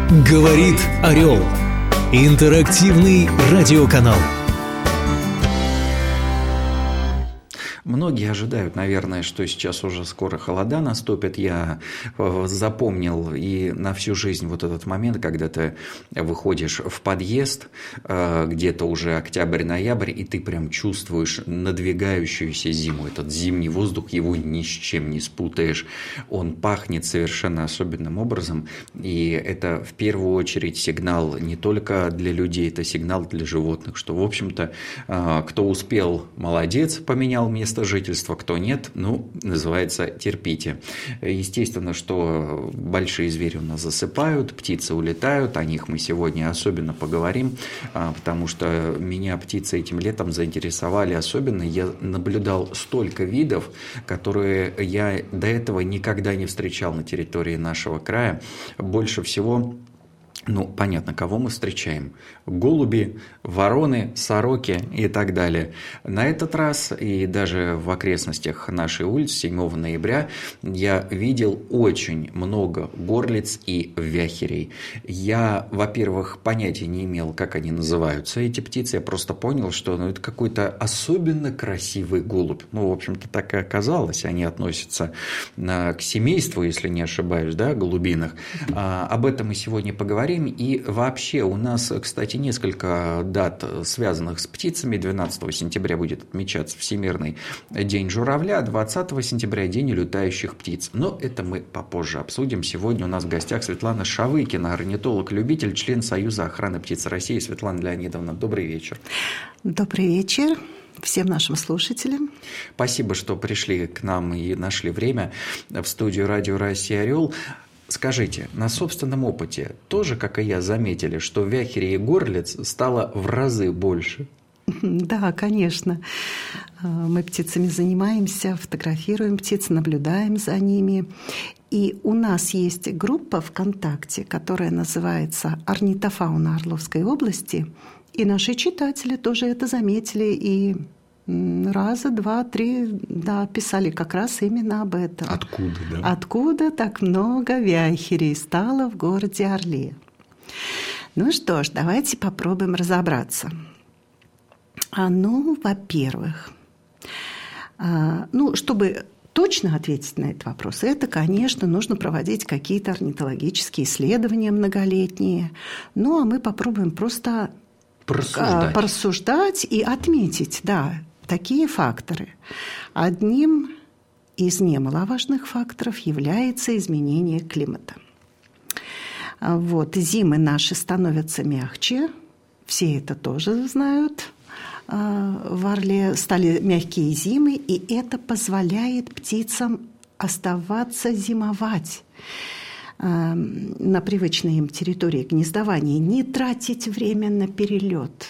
Говорит Орел. Интерактивный радиоканал. Многие ожидают, наверное, что сейчас уже скоро холода наступят. Я запомнил и на всю жизнь вот этот момент, когда ты выходишь в подъезд, где-то уже октябрь-ноябрь, и ты прям чувствуешь надвигающуюся зиму. Этот зимний воздух, его ни с чем не спутаешь. Он пахнет совершенно особенным образом. И это в первую очередь сигнал не только для людей, это сигнал для животных, что, в общем-то, кто успел, молодец, поменял место жительства, кто нет, называется, терпите. Естественно, что большие звери у нас засыпают, птицы улетают, о них мы сегодня особенно поговорим, потому что меня птицы этим летом заинтересовали особенно. Я наблюдал столько видов, которые я до этого никогда не встречал на территории нашего края. Больше всего... понятно, кого мы встречаем. Голуби, вороны, сороки и так далее. На этот раз и даже в окрестностях нашей улицы 7 ноября я видел очень много горлиц и вяхерей. Я, во-первых, понятия не имел, как они называются, эти птицы. Я просто понял, что это какой-то особенно красивый голубь. В общем-то, так и оказалось. Они относятся к семейству, если не ошибаюсь, голубиных. Об этом мы сегодня поговорим. И вообще у нас, кстати, несколько дат, связанных с птицами. 12 сентября будет отмечаться Всемирный день журавля, 20 сентября – День летающих птиц. Но это мы попозже обсудим. Сегодня у нас в гостях Светлана Шавыкина, орнитолог-любитель, член Союза охраны птиц России. Светлана Леонидовна, добрый вечер. Добрый вечер всем нашим слушателям. Спасибо, что пришли к нам и нашли время в студию Радио Россия «Орел». Скажите, на собственном опыте тоже, как и я, заметили, что вяхерей и горлиц стало в разы больше? Да, конечно. Мы птицами занимаемся, фотографируем птиц, наблюдаем за ними. И у нас есть группа ВКонтакте, которая называется «Орнитофауна Орловской области». И наши читатели тоже это заметили и... раза, два, три, писали как раз именно об этом. Откуда, Откуда так много вяхерей стало в городе Орле? Что ж, давайте попробуем разобраться. Во-первых, чтобы точно ответить на этот вопрос, это, конечно, нужно проводить какие-то орнитологические исследования многолетние. А мы попробуем просто порассуждать и отметить, такие факторы. Одним из немаловажных факторов является изменение климата. Зимы наши становятся мягче, все это тоже знают. В Орле стали мягкие зимы, и это позволяет птицам оставаться зимовать на привычной им территории гнездования, не тратить время на перелет.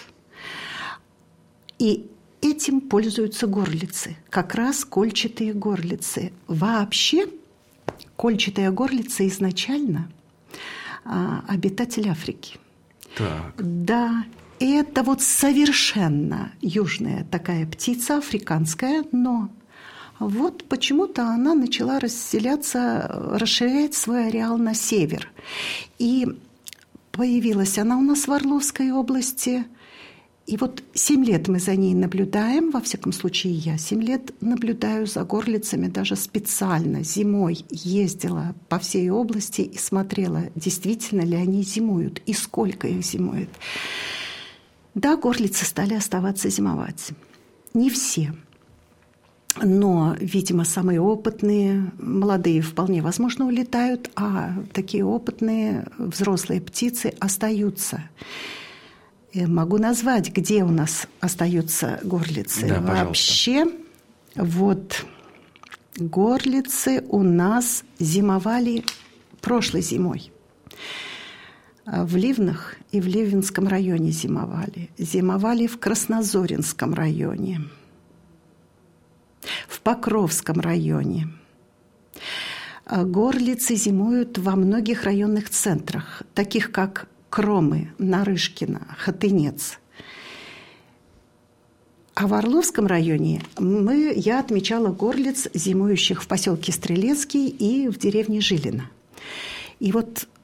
И этим пользуются горлицы, как раз кольчатые горлицы. Вообще кольчатая горлица изначально обитатель Африки. Так. Да, это совершенно южная такая птица, африканская, но почему-то она начала расширять свой ареал на север. И появилась она у нас в Орловской области. И 7 лет мы за ней наблюдаем, во всяком случае я 7 лет наблюдаю за горлицами, даже специально зимой ездила по всей области и смотрела, действительно ли они зимуют и сколько их зимует. Да, горлицы стали оставаться зимовать. Не все. Но, видимо, самые опытные, молодые вполне возможно улетают, а такие опытные взрослые птицы остаются. Я могу назвать, где у нас остаются горлицы. Да, вообще, горлицы у нас зимовали прошлой зимой. В Ливнах и в Ливенском районе зимовали. Зимовали в Краснозоринском районе. В Покровском районе. Горлицы зимуют во многих районных центрах, таких как Кромы, Нарышкино, Хотынец. А в Орловском районе я отмечала горлиц, зимующих в поселке Стрелецкий и в деревне Жилино. И